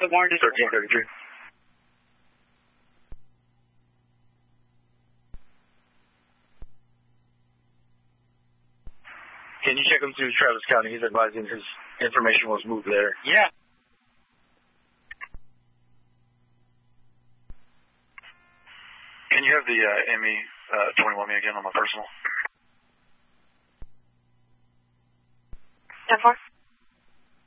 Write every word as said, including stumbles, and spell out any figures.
traffic warrant is thirteen thirty-three. Can you check him through Travis County? He's advising his information was moved there. Yeah. Can you have the uh, M E twenty-one me again on my personal? ten four.